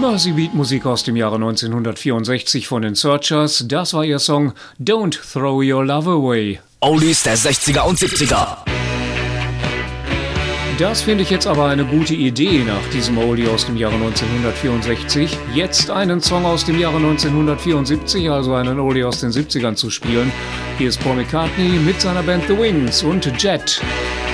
Noisy Beat Musik aus dem Jahre 1964 von den Searchers. Das war ihr Song Don't Throw Your Love Away. Oldies der 60er und 70er. Das finde ich jetzt aber eine gute Idee nach diesem Oldie aus dem Jahre 1964. Jetzt einen Song aus dem Jahre 1974, also einen Oldie aus den 70ern zu spielen. Hier ist Paul McCartney mit seiner Band The Wings und Jet.